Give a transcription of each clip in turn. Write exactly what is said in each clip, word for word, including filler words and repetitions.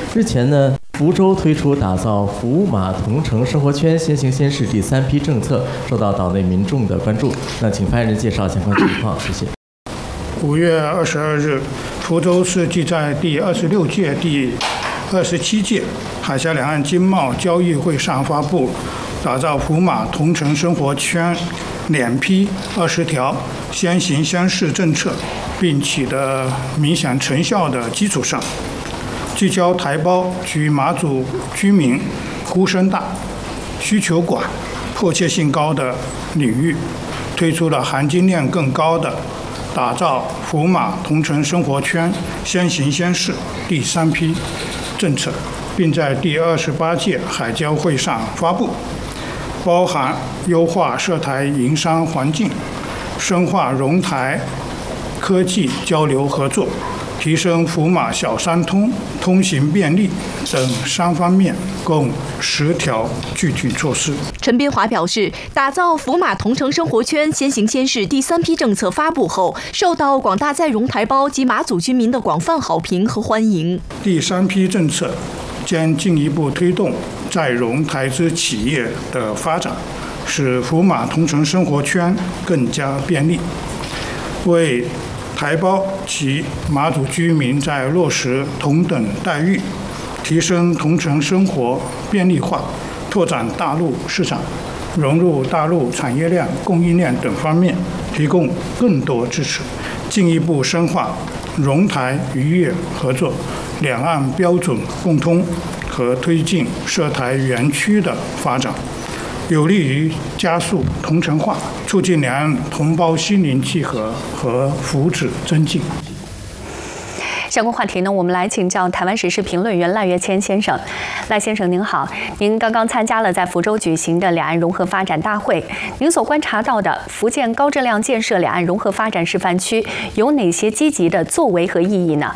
日前呢，福州推出打造福马同城生活圈先行先试第三批政策，受到岛内民众的关注。那请发言人介绍相关情况，谢谢。 五月二十二日，福州市即在第二十六届、第二十七届海峡两岸经贸交易会上发布打造福马同城生活圈两批二十条先行先试政策，并取得明显成效的基础上，聚焦台胞及马祖居民呼声大、需求广、迫切性高的领域，推出了含金量更高的打造福马同城生活圈先行先试第三批政策，并在第二十八届海交会上发布，包含优化涉台营商环境、深化融台科技交流合作、提升福马小三通通行便利等三方面共十条具体措施。 陈斌华表示，打造福马同城生活圈先行先试第三批政策发布后，受到广大在蓉台胞及马祖居民的广泛好评和欢迎。 第三批政策将进一步推动在蓉台资企业的发展，使福马同城生活圈更加便利，为台胞及马祖居民在落实同等待遇、提升同城生活便利化、拓展大陆市场、融入大陆产业链、供应链等方面提供更多支持，进一步深化蓉台渔业合作、两岸标准共通和推进涉台园区的发展，有利于加速同城化，促进两岸同胞心灵契合和福祉增进。 相关话题呢，我们来请教台湾时事评论员赖岳谦先生。赖先生您好，您刚刚参加了在福州举行的两岸融合发展大会，您所观察到的福建高质量建设两岸融合发展示范区有哪些积极的作为和意义呢？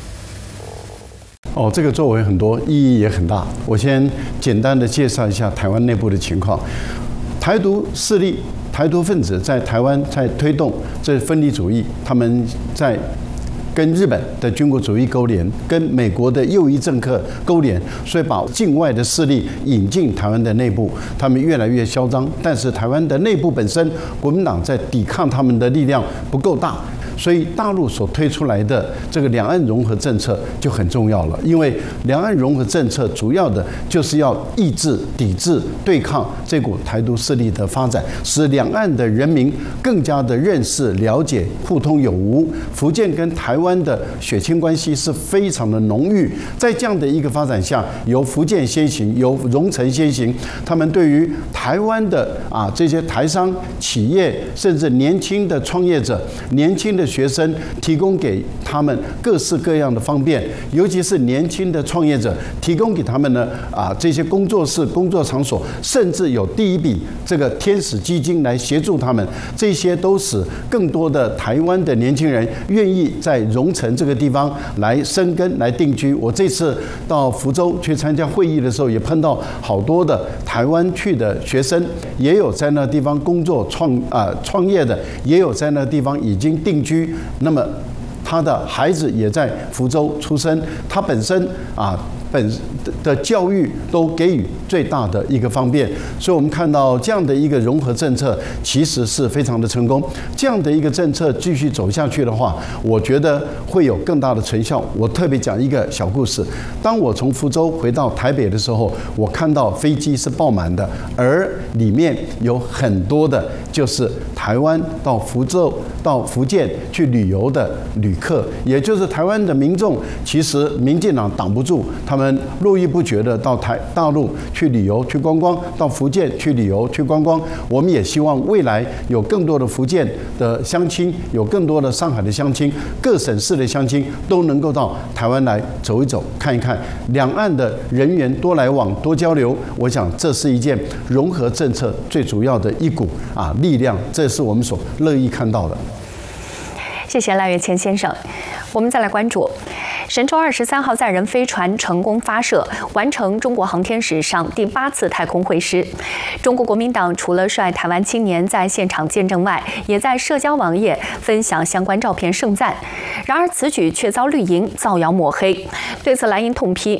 哦，这个作为很多，意义也很大。我先简单的介绍一下台湾内部的情况。台独势力、台独分子在台湾在推动这分离主义，他们在跟日本的军国主义勾连，跟美国的右翼政客勾连，所以把境外的势力引进台湾的内部，他们越来越嚣张。但是台湾的内部本身，国民党在抵抗他们的力量不够大。所以大陆所推出来的这个两岸融合政策就很重要了，因为两岸融合政策主要的就是要抑制、抵制、对抗这股台独势力的发展，使两岸的人民更加的认识、了解、互通有无。福建跟台湾的血亲关系是非常的浓郁，在这样的一个发展下，由福建先行，由蓉城先行，他们对于台湾的啊这些台商企业，甚至年轻的创业者、年轻的学生提供给他们各式各样的方便，尤其是年轻的创业者提供给他们呢啊这些工作室、工作场所，甚至有第一笔这个天使基金来协助他们，这些都使更多的台湾的年轻人愿意在蓉城这个地方来生根、来定居。我这次到福州去参加会议的时候，也碰到好多的台湾去的学生，也有在那地方工作创啊创业的，也有在那地方已经定居。那么他的孩子也在福州出生，他本身啊本的教育都给予最大的一个方便，所以我们看到这样的一个融合政策其实是非常的成功。这样的一个政策继续走下去的话，我觉得会有更大的成效。我特别讲一个小故事，当我从福州回到台北的时候，我看到飞机是爆满的，而里面有很多的就是台湾到福州、到福建去旅游的旅客，也就是台湾的民众。其实民进党挡不住，他们络绎不绝的到台大陆去旅游、去观光，到福建去旅游、去观光。我们也希望未来有更多的福建的乡亲，有更多的上海的乡亲，各省市的乡亲都能够到台湾来走一走、看一看，两岸的人员多来往、多交流。我想这是一件融合政策最主要的一股啊力量，这是我们所乐意看到的。 谢谢赖岳谦先生。我们再来关注神舟二十三号载人飞船成功发射，完成中国航天史上第八次太空会师。中国国民党除了率台湾青年在现场见证外，也在社交网页分享相关照片盛赞。然而此举却遭绿营造谣抹黑。对此，蓝营痛批